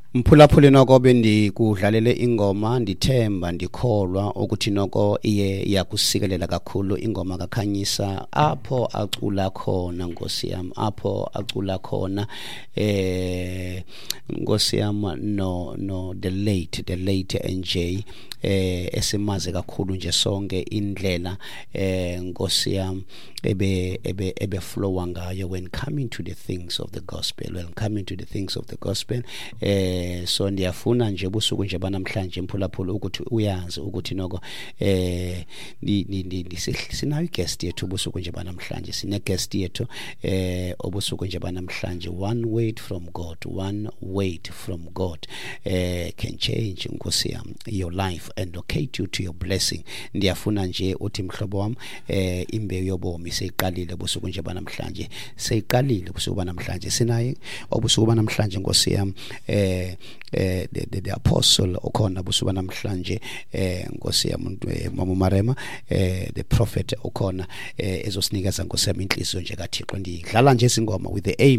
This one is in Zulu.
Mphulaphuli noko bendikudlalele ingoma ndithemba ndikholwa ukuthi noko iye yakusikelela kakhulu ingoma kaKhanyisa apho acula khona Nkosi yami apho acula khona Nkosi yami no the late NJ esimaze kakhulu nje sonke indlela Nkosi yami ebe flow ngayo when coming to the things of the gospel so ndiyafuna nje busuku nje banamhlanje mphulaphula ukuthi uyazi ukuthi noko sinayo guest yethu busuku nje banamhlanje sine guest yethu obusuku nje banamhlanje one word from God can change Nkosi yami your life and locate you to your blessing. Ndiyafuna nje uthi mhlobo wami imbewu yobomi seyiqalile busuku nje banamhlanje seyiqalile busuku banamhlanje sinayo obusuku banamhlanje Nkosi yami the apostle okhona busuku namhlanje Nkosi yami Mama Marema the prophet okhona ezosinikeza Nkosi yami inhliziyo nje kaThixo ndidlala nje izingoma with the aim